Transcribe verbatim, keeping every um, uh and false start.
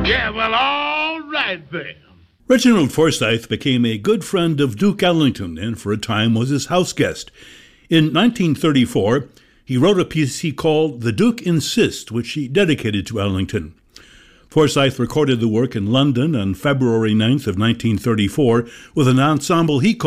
Yeah, well, all right then. Reginald Forsyth became a good friend of Duke Ellington and for a time was his house guest. In nineteen thirty-four, he wrote a piece he called The Duke Insists, which he dedicated to Ellington. Forsyth recorded the work in London on February ninth of nineteen thirty-four with an ensemble he called